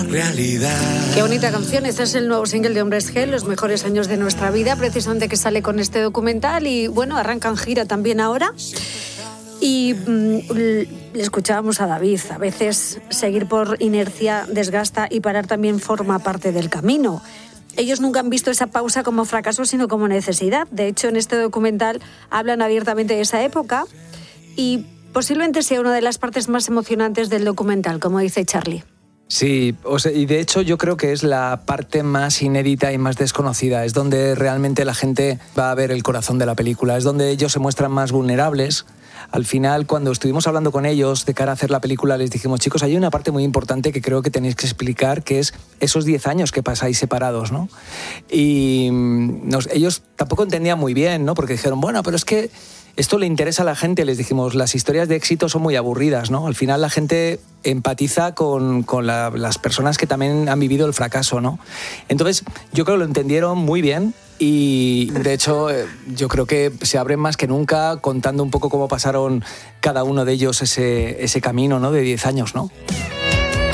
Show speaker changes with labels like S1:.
S1: Realidad.
S2: Qué bonita canción. Este es el nuevo single de Hombres G, Los mejores años de nuestra vida, precisamente que sale con este documental y bueno, arrancan gira también ahora. Y le escuchábamos a David, a veces seguir por inercia desgasta y parar también forma parte del camino. Ellos nunca han visto esa pausa como fracaso, sino como necesidad. De hecho, en este documental hablan abiertamente de esa época y posiblemente sea una de las partes más emocionantes del documental, como dice Charlie.
S3: Sí, y de hecho yo creo que es la parte más inédita y más desconocida. Es donde realmente la gente va a ver el corazón de la película. Es donde ellos se muestran más vulnerables. Al final, cuando estuvimos hablando con ellos de cara a hacer la película, les dijimos, chicos, hay una parte muy importante que creo que tenéis que explicar, que es esos 10 años que pasáis separados, ¿no? Y ellos tampoco entendían muy bien, ¿no? Porque dijeron, bueno, pero es que esto le interesa a la gente. Les dijimos, las historias de éxito son muy aburridas, ¿no? Al final la gente empatiza con las personas que también han vivido el fracaso, ¿no? Entonces, yo creo que lo entendieron muy bien y, de hecho, yo creo que se abren más que nunca contando un poco cómo pasaron cada uno de ellos ese camino, ¿no? De 10 años, ¿no?